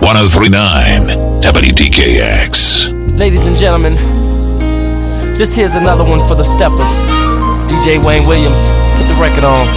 1039 WDKX. Ladies and gentlemen, this here's another one for the steppers. DJ Wayne Williams, put the record on.